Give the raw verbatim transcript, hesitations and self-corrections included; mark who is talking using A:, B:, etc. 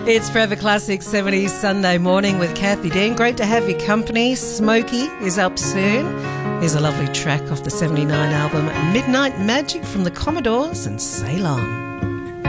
A: It's Forever Classic seventies Sunday morning with Kathy Dean. Great to have your company. Smokey is up soon. Here's a lovely track off the seventy-nine album Midnight Magic from the Commodores and Ceylon.